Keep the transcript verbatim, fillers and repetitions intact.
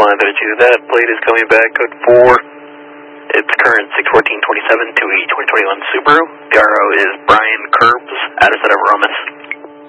nine thirty-two. That plate is coming back, code four. It's current six fourteen twenty-seven, two E twenty twenty-one Subaru. The R O is Brian Curbs, out of set of Romus.